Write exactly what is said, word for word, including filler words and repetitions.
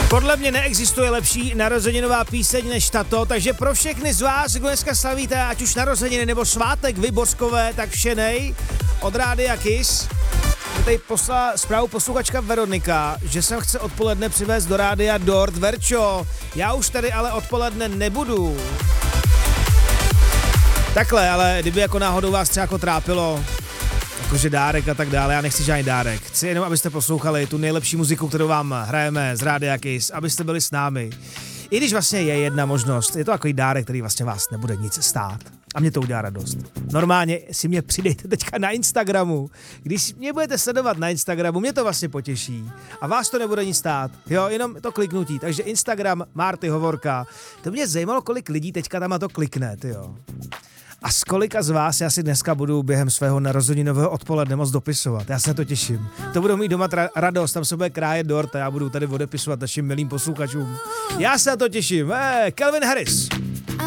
Podle mě neexistuje lepší narozeninová píseň než tato, takže pro všechny z vás, kdo dneska slavíte, ať už narozeniny nebo svátek vy boskové, tak všenej od Rádia Kiss. Mě tady poslala zprávu posluchačka Veronika, že sem chce odpoledne přivést do Rádia dort. Verčo, já už tady ale odpoledne nebudu. Takhle, ale kdyby jako náhodou vás třeba jako trápilo, jakože dárek a tak dále, já nechci žádný dárek. Chci jenom, abyste poslouchali tu nejlepší muziku, kterou vám hrajeme z Rádia Kiss, abyste byli s námi. I když vlastně je jedna možnost, je to takový dárek, který vlastně vás nebude nic stát. A mě to udělá radost. Normálně si mě přidejte teďka na Instagramu. Když mě budete sledovat na Instagramu, mě to vlastně potěší. A vás to nebude nic stát. Jo, jenom to kliknutí. Takže Instagram Marty Hovorka. To mě zajímalo, kolik lidí teďka tam na to klikne, jo. A z kolika z vás já si dneska budu během svého narozeninového odpoledne moc dopisovat. Já se na to těším. To budou mít doma tra- radost, tam se bude krájet dort a já budu tady odepisovat našim milým posluchačům. Já se na to těším. Eh, Calvin Harris.